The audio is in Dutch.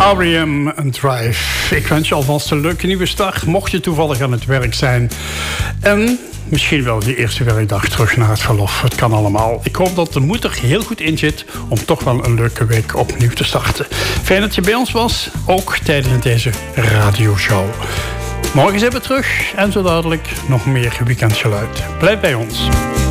R.E.M. Drive. Ik wens je alvast een leuke nieuwe start, mocht je toevallig aan het werk zijn. En misschien wel je eerste werkdag terug naar het verlof. Het kan allemaal. Ik hoop dat de moed er heel goed in zit om toch wel een leuke week opnieuw te starten. Fijn dat je bij ons was, ook tijdens deze radioshow. Morgen zijn we terug en zo dadelijk nog meer weekendgeluid. Blijf bij ons.